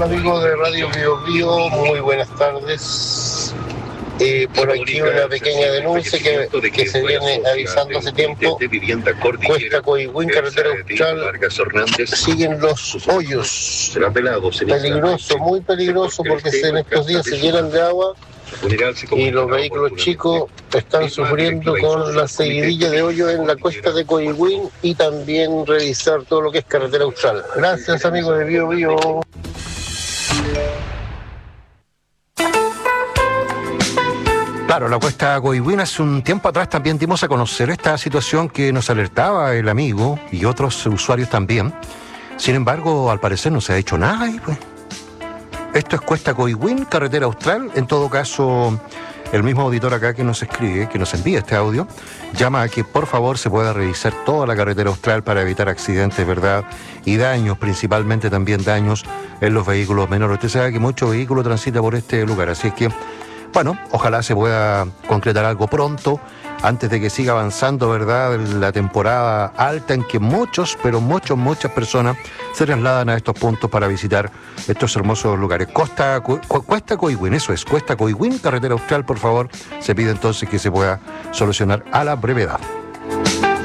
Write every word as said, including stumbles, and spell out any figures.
Hola amigos de Radio Bio Bio, muy buenas tardes. Eh, por aquí una pequeña denuncia que, que se viene avisando hace tiempo. Cuesta Coihue, carretera Austral, siguen los hoyos. Peligroso, muy peligroso, porque en estos días se llenan de agua y los vehículos chicos están sufriendo con la seguidilla de hoyos en la cuesta de Coihue, y también revisar todo lo que es carretera Austral. Gracias amigos de Bio Bio. Claro, la cuesta Coihue, hace un tiempo atrás también dimos a conocer esta situación que nos alertaba el amigo y otros usuarios también. Sin embargo, al parecer no se ha hecho nada y pues. Esto es cuesta Coihue, carretera Austral. En todo caso, el mismo auditor acá que nos escribe, que nos envía este audio, llama a que por favor se pueda revisar toda la carretera Austral para evitar accidentes, ¿verdad? Y daños, principalmente también daños en los vehículos menores. Usted sabe que muchos vehículos transitan por este lugar, así es que, bueno, ojalá se pueda concretar algo pronto, antes de que siga avanzando, ¿verdad?, la temporada alta en que muchos, pero muchos, muchas personas se trasladan a estos puntos para visitar estos hermosos lugares. Costa, cu, Cuesta Coihue, eso es, Cuesta Coihue, carretera Austral, por favor, se pide entonces que se pueda solucionar a la brevedad.